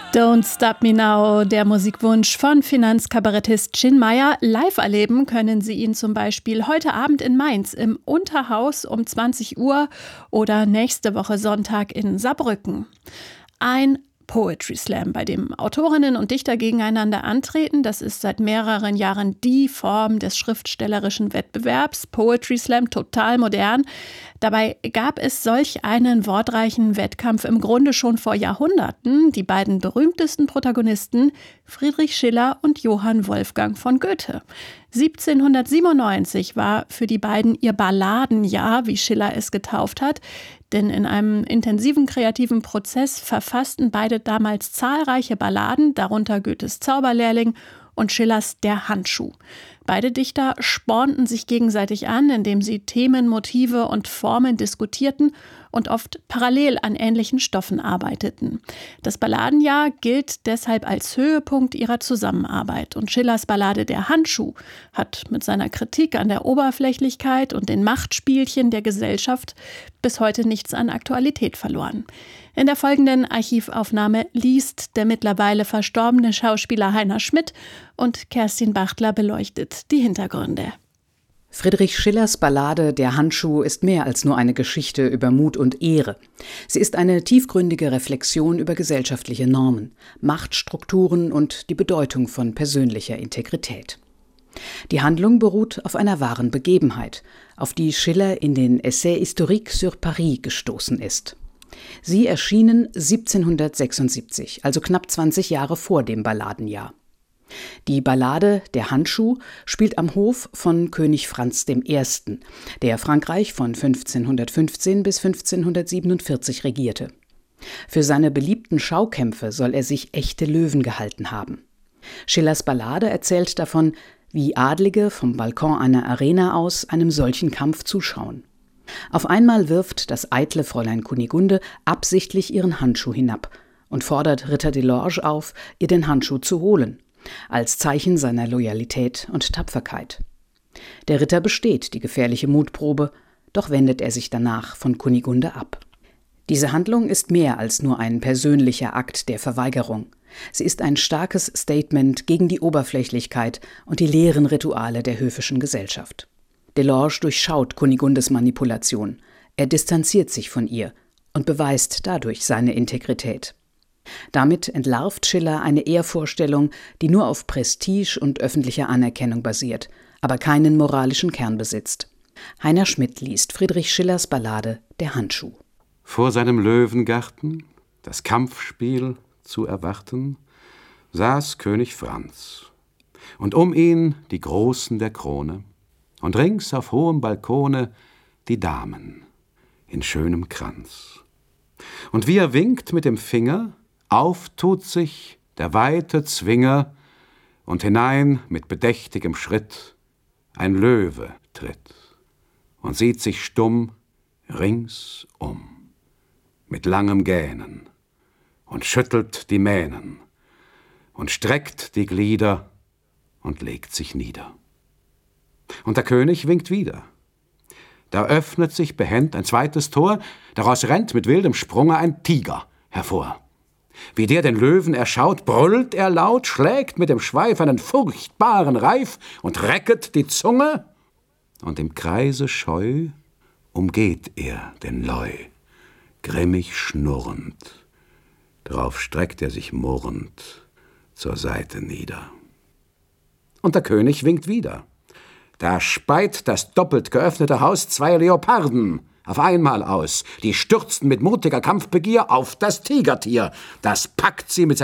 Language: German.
Don't Stop Me Now, der Musikwunsch von Finanzkabarettist Chin Meyer. Live erleben können Sie ihn zum Beispiel heute Abend in Mainz im Unterhaus um 20 Uhr oder nächste Woche Sonntag in Saarbrücken. Ein Poetry Slam, bei dem Autorinnen und Dichter gegeneinander antreten. Das ist seit mehreren Jahren die Form des schriftstellerischen Wettbewerbs. Poetry Slam, total modern. Dabei gab es solch einen wortreichen Wettkampf im Grunde schon vor Jahrhunderten. Die beiden berühmtesten Protagonisten, Friedrich Schiller und Johann Wolfgang von Goethe. 1797 war für die beiden ihr Balladenjahr, wie Schiller es getauft hat. Denn in einem intensiven kreativen Prozess verfassten beide damals zahlreiche Balladen, darunter Goethes Zauberlehrling und Schillers Der Handschuh. Beide Dichter spornten sich gegenseitig an, indem sie Themen, Motive und Formen diskutierten und oft parallel an ähnlichen Stoffen arbeiteten. Das Balladenjahr gilt deshalb als Höhepunkt ihrer Zusammenarbeit. Und Schillers Ballade Der Handschuh hat mit seiner Kritik an der Oberflächlichkeit und den Machtspielchen der Gesellschaft bis heute nichts an Aktualität verloren. In der folgenden Archivaufnahme liest der mittlerweile verstorbene Schauspieler Heiner Schmidt und Kerstin Bachtler beleuchtet die Hintergründe. Friedrich Schillers Ballade Der Handschuh ist mehr als nur eine Geschichte über Mut und Ehre. Sie ist eine tiefgründige Reflexion über gesellschaftliche Normen, Machtstrukturen und die Bedeutung von persönlicher Integrität. Die Handlung beruht auf einer wahren Begebenheit, auf die Schiller in den Essais historiques sur Paris gestoßen ist. Sie erschienen 1776, also knapp 20 Jahre vor dem Balladenjahr. Die Ballade Der Handschuh spielt am Hof von König Franz I., der Frankreich von 1515 bis 1547 regierte. Für seine beliebten Schaukämpfe soll er sich echte Löwen gehalten haben. Schillers Ballade erzählt davon, wie Adlige vom Balkon einer Arena aus einem solchen Kampf zuschauen. Auf einmal wirft das eitle Fräulein Kunigunde absichtlich ihren Handschuh hinab und fordert Ritter Delorge auf, ihr den Handschuh zu holen, als Zeichen seiner Loyalität und Tapferkeit. Der Ritter besteht die gefährliche Mutprobe, doch wendet er sich danach von Kunigunde ab. Diese Handlung ist mehr als nur ein persönlicher Akt der Verweigerung. Sie ist ein starkes Statement gegen die Oberflächlichkeit und die leeren Rituale der höfischen Gesellschaft. Delorge durchschaut Kunigundes Manipulation. Er distanziert sich von ihr und beweist dadurch seine Integrität. Damit entlarvt Schiller eine Ehrvorstellung, die nur auf Prestige und öffentlicher Anerkennung basiert, aber keinen moralischen Kern besitzt. Heiner Schmidt liest Friedrich Schillers Ballade Der Handschuh. Vor seinem Löwengarten, das Kampfspiel zu erwarten, saß König Franz, und um ihn die Großen der Krone, und rings auf hohem Balkone die Damen in schönem Kranz. Und wie er winkt mit dem Finger, auftut sich der weite Zwinger, und hinein mit bedächtigem Schritt ein Löwe tritt und sieht sich stumm ringsum mit langem Gähnen und schüttelt die Mähnen und streckt die Glieder und legt sich nieder. Und der König winkt wieder. Da öffnet sich behend ein zweites Tor, daraus rennt mit wildem Sprunge ein Tiger hervor. Wie der den Löwen erschaut, brüllt er laut, schlägt mit dem Schweif einen furchtbaren Reif und recket die Zunge, und im Kreise scheu umgeht er den Leu, grimmig schnurrend. Drauf streckt er sich murrend zur Seite nieder. Und der König winkt wieder. Da speit das doppelt geöffnete Haus zwei Leoparden auf einmal aus. Die stürzten mit mutiger Kampfbegier auf das Tigertier. Das packt sie mit